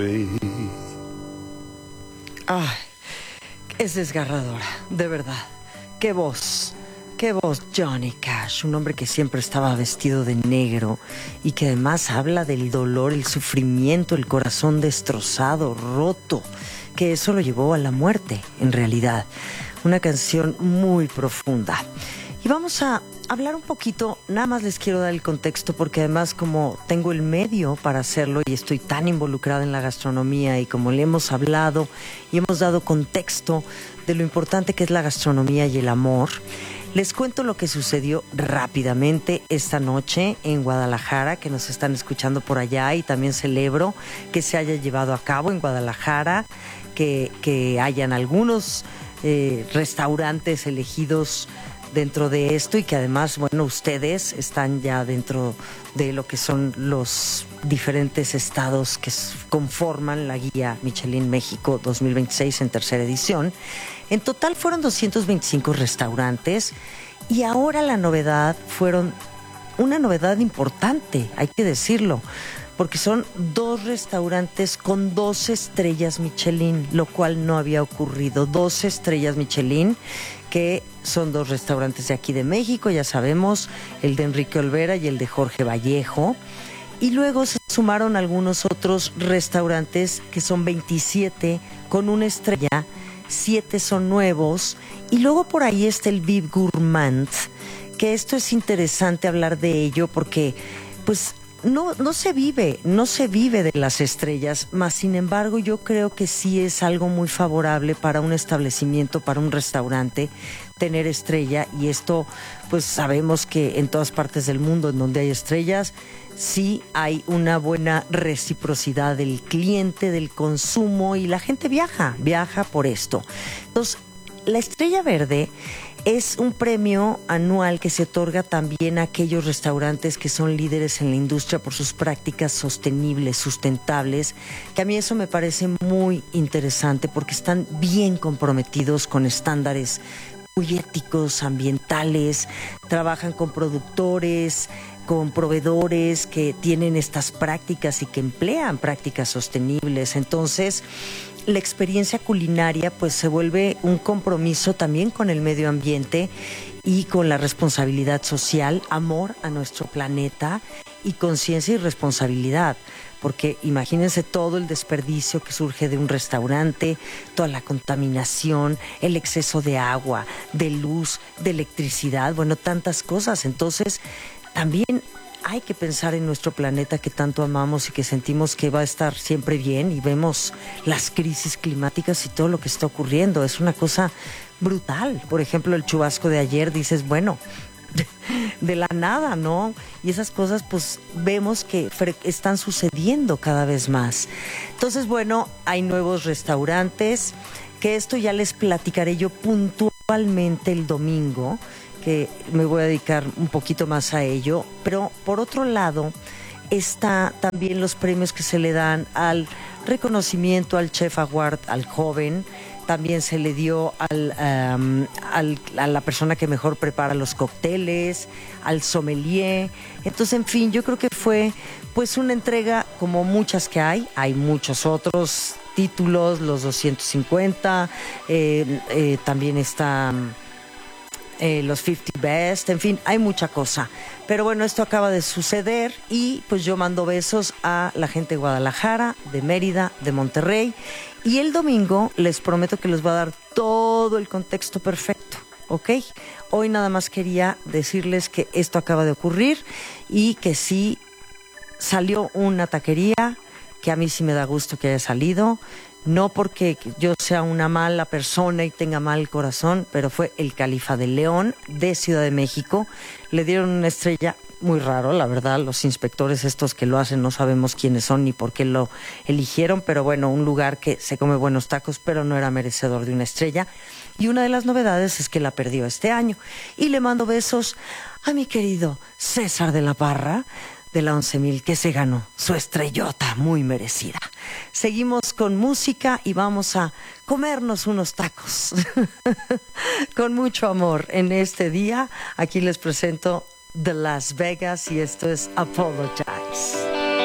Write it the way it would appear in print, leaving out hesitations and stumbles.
Ay, es desgarradora, de verdad. Qué voz, Johnny Cash, un hombre que siempre estaba vestido de negro y que además habla del dolor, el sufrimiento, el corazón destrozado, roto, que eso lo llevó a la muerte, en realidad. Una canción muy profunda. Y vamos a hablar un poquito, nada más les quiero dar el contexto porque además como tengo el medio para hacerlo y estoy tan involucrada en la gastronomía y como le hemos hablado y hemos dado contexto de lo importante que es la gastronomía y el amor, les cuento lo que sucedió rápidamente esta noche en Guadalajara, que nos están escuchando por allá, y también celebro que se haya llevado a cabo en Guadalajara, que hayan algunos restaurantes elegidos dentro de esto y que además, bueno, ustedes están ya dentro de lo que son los diferentes estados que conforman la guía Michelin México 2026 en tercera edición. En total fueron 225 restaurantes y ahora la novedad fueron una novedad importante, hay que decirlo, porque son 2 restaurantes con 2 estrellas Michelin, lo cual no había ocurrido. 2 estrellas Michelin, que son 2 restaurantes de aquí de México, ya sabemos, el de Enrique Olvera y el de Jorge Vallejo. Y luego se sumaron algunos otros restaurantes que son 27 con 1 estrella, 7 son nuevos. Y luego por ahí está el VIP Gourmand, que esto es interesante hablar de ello porque, pues, no se vive de las estrellas, mas sin embargo yo creo que sí es algo muy favorable para un establecimiento, para un restaurante, tener estrella, y esto pues sabemos que en todas partes del mundo en donde hay estrellas, sí hay una buena reciprocidad del cliente, del consumo, y la gente viaja por esto. Entonces, la Estrella Verde es un premio anual que se otorga también a aquellos restaurantes que son líderes en la industria por sus prácticas sostenibles, sustentables, que a mí eso me parece muy interesante porque están bien comprometidos con estándares muy éticos, ambientales, trabajan con productores, con proveedores que tienen estas prácticas y que emplean prácticas sostenibles. Entonces, la experiencia culinaria pues se vuelve un compromiso también con el medio ambiente y con la responsabilidad social, amor a nuestro planeta y conciencia y responsabilidad. Porque imagínense todo el desperdicio que surge de un restaurante, toda la contaminación, el exceso de agua, de luz, de electricidad, bueno, tantas cosas. Entonces, también hay que pensar en nuestro planeta que tanto amamos y que sentimos que va a estar siempre bien, y vemos las crisis climáticas y todo lo que está ocurriendo. Es una cosa brutal. Por ejemplo, el chubasco de ayer, dices, bueno, de la nada, ¿no? Y esas cosas pues vemos que están sucediendo cada vez más. Entonces, bueno, hay nuevos restaurantes, que esto ya les platicaré yo puntualmente el domingo, que me voy a dedicar un poquito más a ello. Pero por otro lado está también los premios que se le dan al reconocimiento al Chef Award al joven. También se le dio a la persona que mejor prepara los cócteles, al sommelier. Entonces, en fin, yo creo que fue pues una entrega como muchas que hay muchos otros títulos, los 250, también está los 50 Best, en fin, hay mucha cosa. Pero bueno, esto acaba de suceder y pues yo mando besos a la gente de Guadalajara, de Mérida, de Monterrey. Y el domingo les prometo que les voy a dar todo el contexto perfecto, ¿ok? Hoy nada más quería decirles que esto acaba de ocurrir y que sí salió una taquería, que a mí sí me da gusto que haya salido. No porque yo sea una mala persona y tenga mal corazón, pero fue el Califa de León de Ciudad de México. Le dieron una estrella, muy raro, la verdad. Los inspectores estos que lo hacen no sabemos quiénes son ni por qué lo eligieron, pero bueno, un lugar que se come buenos tacos, pero no era merecedor de una estrella. Y una de las novedades es que la perdió este año. Y le mando besos a mi querido César de la Parra, de la 11,000, que se ganó su estrellota muy merecida. Seguimos con música y vamos a comernos unos tacos con mucho amor en este día. Aquí les presento The Las Vegas y esto es Apologize.